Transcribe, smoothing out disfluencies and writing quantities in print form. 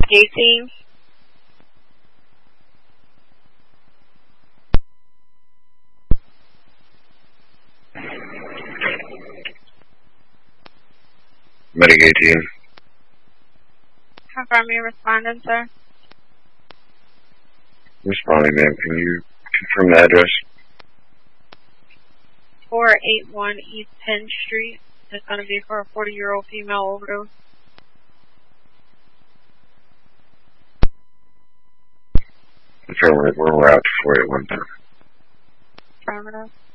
18. Medic 18. Confirm your respondent, sir. Responding, ma'am. Can you confirm the address? 481 East 10th Street. It's going to be for a 40-year-old female overdose. Affirmative. We're out to 481. Affirmative.